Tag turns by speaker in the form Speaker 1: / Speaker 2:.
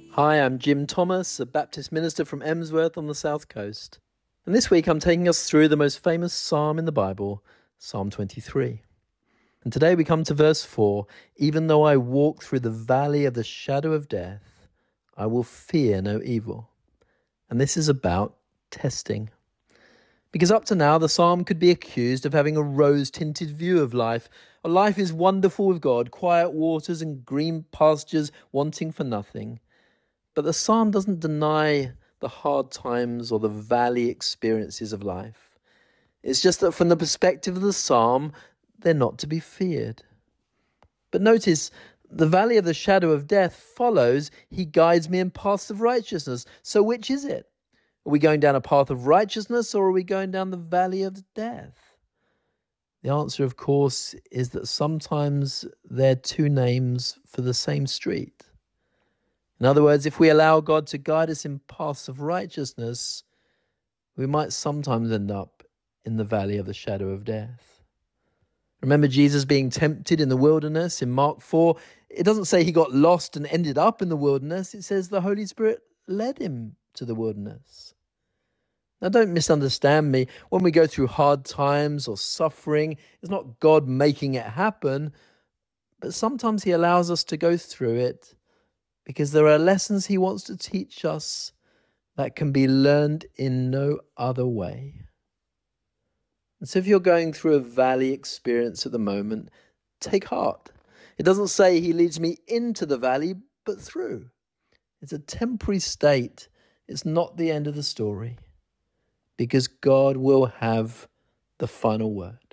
Speaker 1: Hi, I'm Jim Thomas, a Baptist minister from Emsworth on the South Coast. And this week I'm taking us through the most famous psalm in the Bible, Psalm 23. And today we come to verse 4. Even though I walk through the valley of the shadow of death, I will fear no evil. And this is about testing. Because up to now, the psalm could be accused of having a rose-tinted view of life. Life is wonderful with God, quiet waters and green pastures wanting for nothing. But the psalm doesn't deny the hard times or the valley experiences of life. It's just that from the perspective of the psalm, they're not to be feared. But notice, the valley of the shadow of death follows, he guides me in paths of righteousness. So which is it? Are we going down a path of righteousness or are we going down the valley of death? The answer, of course, is that sometimes they're two names for the same street. In other words, if we allow God to guide us in paths of righteousness, we might sometimes end up in the valley of the shadow of death. Remember Jesus being tempted in the wilderness in Mark 4? It doesn't say he got lost and ended up in the wilderness. It says the Holy Spirit led him to the wilderness. Now, don't misunderstand me. When we go through hard times or suffering, it's not God making it happen, but sometimes he allows us to go through it because there are lessons he wants to teach us that can be learned in no other way. And so if you're going through a valley experience at the moment, take heart. It doesn't say he leads me into the valley, but through. It's a temporary state. It's not the end of the story, because God will have the final word.